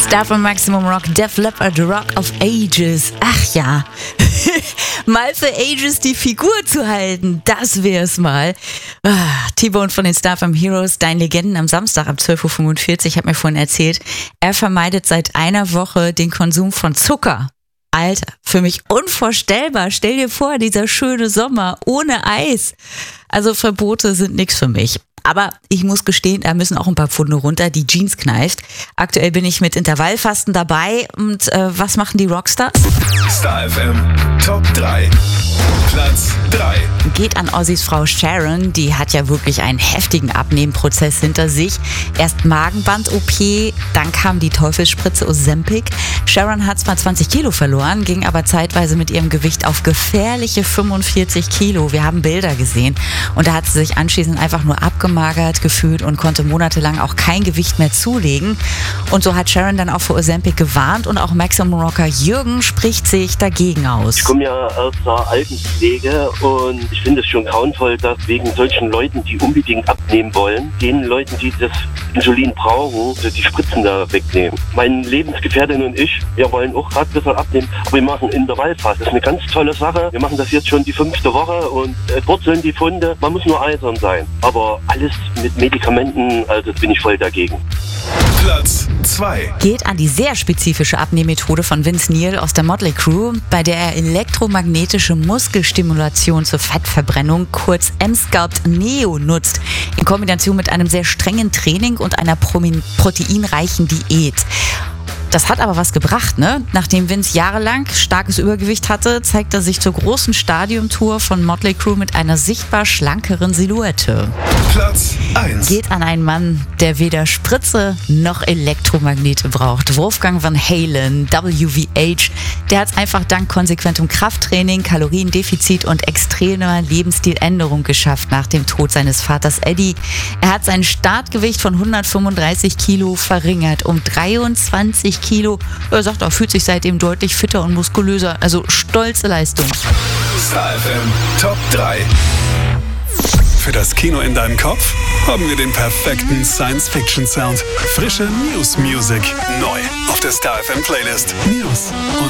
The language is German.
Star von Maximum Rock, Def Leppard, Rock of Ages. Ach ja, mal für Ages die Figur zu halten, das wär's mal. T-Bone von den Star from Heroes, Dein Legenden am Samstag ab 12.45 Uhr, hat mir vorhin erzählt, er vermeidet seit einer Woche den Konsum von Zucker. Alter, für mich unvorstellbar. Stell dir vor, dieser schöne Sommer ohne Eis. Also Verbote sind nichts für mich. Aber ich muss gestehen, da müssen auch ein paar Pfunde runter, die Jeans kneift. Aktuell bin ich mit Intervallfasten dabei. Und was machen die Rockstars? Star FM Top 3. Platz 3. Geht an Ozzys Frau Sharon, die hat ja wirklich einen heftigen Abnehmprozess hinter sich. Erst Magenband-OP, dann kam die Teufelsspritze Ozempic. Sharon hat zwar 20 Kilo verloren, ging aber zeitweise mit ihrem Gewicht auf gefährliche 45 Kilo. Wir haben Bilder gesehen und da hat sie sich anschließend einfach nur abgemagert gefühlt und konnte monatelang auch kein Gewicht mehr zulegen. Und so hat Sharon dann auch für Ozempic gewarnt und auch Maximum Rocker Jürgen spricht sich dagegen aus. Ich komme ja aus der Altenpflege und ich finde es schon grauenvoll, dass wegen solchen Leuten, die unbedingt abnehmen wollen, den Leuten, die das Insulin brauchen, die Spritzen da wegnehmen. Meine Lebensgefährtin und ich, wir wollen auch gerade ein bisschen abnehmen, aber wir machen Intervallfasten. Das ist eine ganz tolle Sache. Wir machen das jetzt schon die 5. Woche und purzeln die Funde. Man muss nur eisern sein. Aber alles mit Medikamenten, also bin ich voll dagegen. Platz 2. Geht an die sehr spezifische Abnehmmethode von Vince Neil aus der Motley Crue, bei der er elektromagnetische Muskelstimulation zur Fettverbrennung, kurz M-Sculpt Neo, nutzt, in Kombination mit einem sehr strengen Training und einer proteinreichen Diät. Das hat aber was gebracht, ne? Nachdem Vince jahrelang starkes Übergewicht hatte, zeigt er sich zur großen Stadiumtour von Motley Crue mit einer sichtbar schlankeren Silhouette. Platz 1. Geht an einen Mann, der weder Spritze noch Elektromagnete braucht. Wolfgang Van Halen, WVH, der hat es einfach dank konsequentem Krafttraining, Kaloriendefizit und extremer Lebensstiländerung geschafft nach dem Tod seines Vaters Eddie. Er hat sein Startgewicht von 135 Kilo verringert um 23 Kilo. Er sagt, er fühlt sich seitdem deutlich fitter und muskulöser. Also stolze Leistung. Star FM Top 3. Für das Kino in deinem Kopf haben wir den perfekten Science-Fiction-Sound. Frische News-Music. Neu auf der Star FM Playlist. News.